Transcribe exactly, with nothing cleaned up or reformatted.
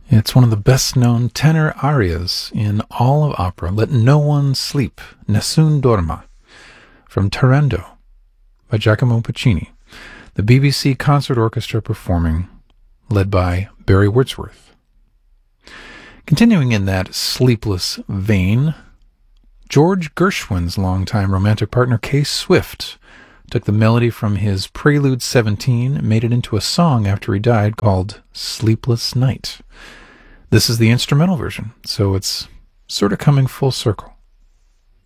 It's one of the best-known tenor arias in all of opera. Let no one sleep, Nessun dorma, from Turandot by Giacomo Puccini. The B B C Concert Orchestra performing, led by Barry Wordsworth. Continuing in that sleepless vein, George Gershwin's longtime romantic partner Kay Swift took the melody from his Prelude seventeen and made it into a song after he died called Sleepless Night. This is the instrumental version, so it's sort of coming full circle.